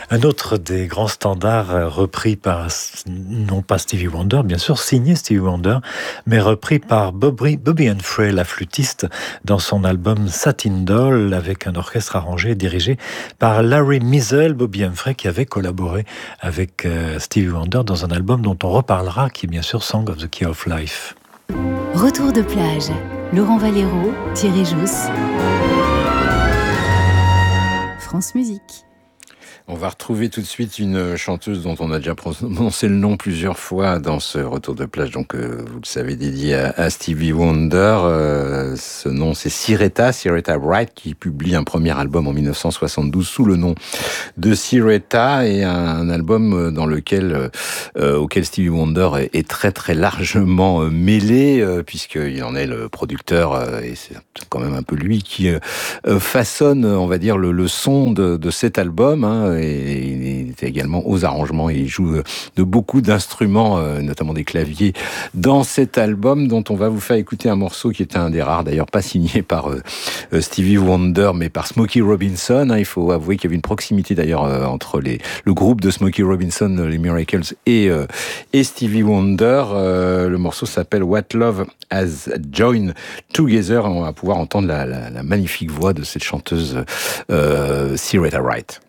Un autre des grands standards repris par, non pas Stevie Wonder, bien sûr, signé Stevie Wonder, mais repris par Bobby Humphrey, la flûtiste, dans son album Satin Doll, avec un orchestre arrangé et dirigé par Larry Mizell. Bobby Humphrey qui avait collaboré avec Stevie Wonder dans un album dont on reparlera, qui est bien sûr Song of the Key of Life. Retour de plage, Laurent Valero, Thierry Jousse, France Musique. On va retrouver tout de suite une chanteuse dont on a déjà prononcé le nom plusieurs fois dans ce retour de plage, donc vous le savez, dédié à Stevie Wonder. Ce nom, c'est Sireta Wright, qui publie un premier album en 1972 sous le nom de Sireta, et un album dans lequel auquel Stevie Wonder est très très largement mêlé, puisqu'il en est le producteur, et c'est quand même un peu lui qui façonne, on va dire, le son de cet album, hein. Et il est également aux arrangements et il joue de beaucoup d'instruments, notamment des claviers, dans cet album dont on va vous faire écouter un morceau qui est un des rares, d'ailleurs pas signé par Stevie Wonder, mais par Smokey Robinson. Il faut avouer qu'il y avait une proximité d'ailleurs entre le groupe de Smokey Robinson, les Miracles, et Stevie Wonder. Le morceau s'appelle What Love Has Joined Together. On va pouvoir entendre la magnifique voix de cette chanteuse Sireta Wright.